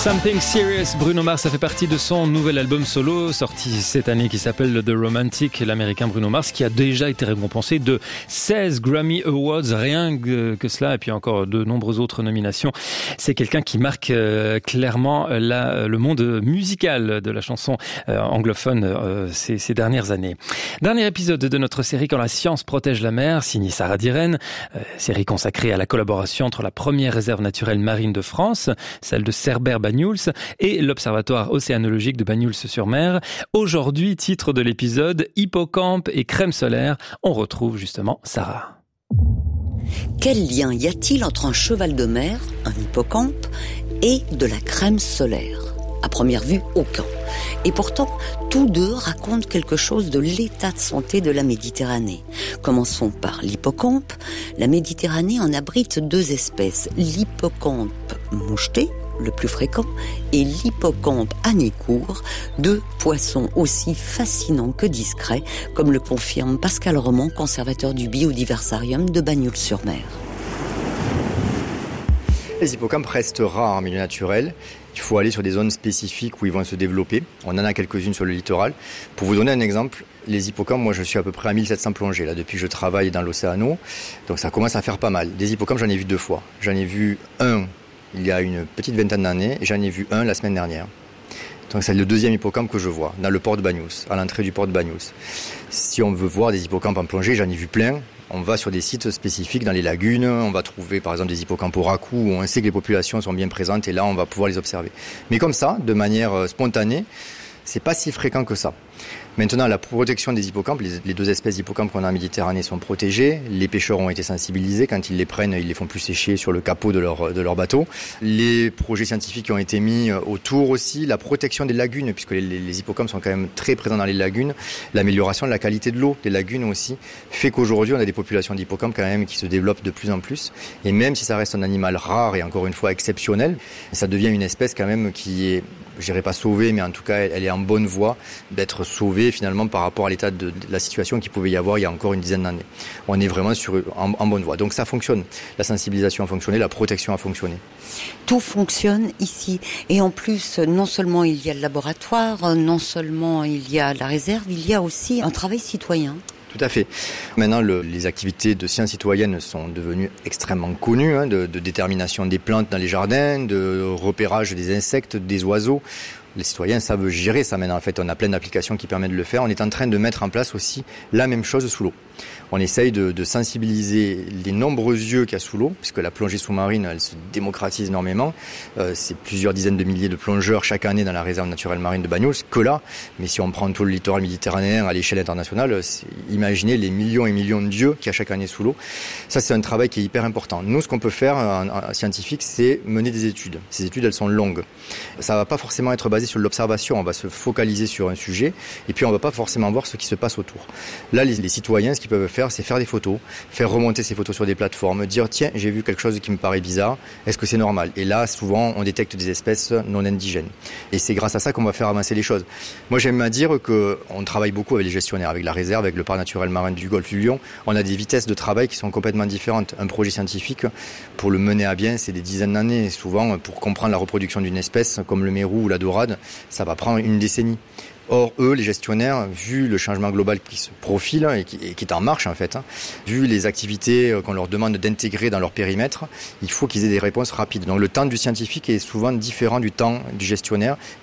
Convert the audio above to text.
Something Serious, Bruno Mars, ça fait partie de son nouvel album solo sorti cette année qui s'appelle The Romantic, l'américain Bruno Mars qui a déjà été récompensé de 16 Grammy Awards, rien que cela, et puis encore de nombreuses autres nominations. C'est quelqu'un qui marque clairement le monde musical de la chanson anglophone ces dernières années. Dernier épisode de notre série Quand la science protège la mer, signé Sarah Diren, série consacrée à la collaboration entre la première réserve naturelle marine de France, celle de Cerbère-Banyuls, et l'Observatoire océanologique de Banyuls-sur-Mer. Aujourd'hui, titre de l'épisode, Hippocampe et crème solaire. On retrouve justement Sarah. Quel lien y a-t-il entre un cheval de mer, un hippocampe, et de la crème solaire ? À première vue, aucun. Et pourtant, tous deux racontent quelque chose de l'état de santé de la Méditerranée. Commençons par l'hippocampe. La Méditerranée en abrite deux espèces, l'hippocampe moucheté, le plus fréquent, et l'hippocampe à nez court, deux poissons aussi fascinants que discrets, comme le confirme Pascal Roman, conservateur du Biodiversarium de Banyuls-sur-Mer. Les hippocampes restent rares en milieu naturel. Il faut aller sur des zones spécifiques où ils vont se développer. On en a quelques-unes sur le littoral. Pour vous donner un exemple, les hippocampes, moi je suis à peu près à 1700 plongées là, depuis que je travaille dans l'océano. Donc ça commence à faire pas mal. Des hippocampes, j'en ai vu deux fois. J'en ai vu un il y a une petite vingtaine d'années et j'en ai vu un la semaine dernière. Donc c'est le deuxième hippocampe que je vois, dans le port de Banyuls, à l'entrée du port de Banyuls. Si on veut voir des hippocampes en plongée, j'en ai vu plein. On va sur des sites spécifiques dans les lagunes, on va trouver par exemple des hippocampes au racou où on sait que les populations sont bien présentes et là on va pouvoir les observer. Mais comme ça, de manière spontanée, c'est pas si fréquent que ça. Maintenant, la protection des hippocampes, les deux espèces d'hippocampes qu'on a en Méditerranée sont protégées. Les pêcheurs ont été sensibilisés. Quand ils les prennent, ils les font plus sécher sur le capot de leur bateau. Les projets scientifiques qui ont été mis autour aussi. La protection des lagunes, puisque les hippocampes sont quand même très présents dans les lagunes. L'amélioration de la qualité de l'eau des lagunes aussi fait qu'aujourd'hui, on a des populations d'hippocampes quand même qui se développent de plus en plus. Et même si ça reste un animal rare et encore une fois exceptionnel, ça devient une espèce quand même qui est, je dirais pas sauvée, mais en tout cas, elle est en bonne voie d'être sauvée finalement par rapport à l'état de la situation qu'il pouvait y avoir il y a encore une dizaine d'années. On est vraiment en bonne voie. Donc ça fonctionne. La sensibilisation a fonctionné, la protection a fonctionné. Tout fonctionne ici. Et en plus, non seulement il y a le laboratoire, non seulement il y a la réserve, il y a aussi un travail citoyen. Tout à fait. Maintenant, les activités de sciences citoyennes sont devenues extrêmement connues, de détermination des plantes dans les jardins, de repérage des insectes, des oiseaux. Les citoyens savent gérer ça maintenant. En fait, on a plein d'applications qui permettent de le faire. On est en train de mettre en place aussi la même chose sous l'eau. On essaye de sensibiliser les nombreux yeux qu'il y a sous l'eau, puisque la plongée sous-marine, elle se démocratise énormément. C'est plusieurs dizaines de milliers de plongeurs chaque année dans la réserve naturelle marine de Banyuls, que là. Mais si on prend tout le littoral méditerranéen à l'échelle internationale, imaginez les millions et millions d'yeux qu'il y a chaque année sous l'eau. Ça, c'est un travail qui est hyper important. Nous, ce qu'on peut faire en scientifique, c'est mener des études. Ces études, elles sont longues. Ça va pas forcément être basé sur l'observation. On va se focaliser sur un sujet, et puis on va pas forcément voir ce qui se passe autour. Là, les citoyens, ce qu'ils peuvent faire, c'est faire des photos, faire remonter ces photos sur des plateformes, dire tiens, j'ai vu quelque chose qui me paraît bizarre, est-ce que c'est normal ? Et là, souvent, on détecte des espèces non indigènes. Et c'est grâce à ça qu'on va faire avancer les choses. Moi, j'aime à dire qu'on travaille beaucoup avec les gestionnaires, avec la réserve, avec le parc naturel marin du Golfe du Lion. On a des vitesses de travail qui sont complètement différentes. Un projet scientifique, pour le mener à bien, c'est des dizaines d'années. Souvent, pour comprendre la reproduction d'une espèce, comme le mérou ou la dorade, ça va prendre une décennie. Or, eux, les gestionnaires, vu le changement global qui se profile et qui est en marche en fait, vu les activités qu'on leur demande d'intégrer dans leur périmètre, il faut qu'ils aient des réponses rapides. Donc le temps du scientifique est souvent différent du temps du gestionnaire.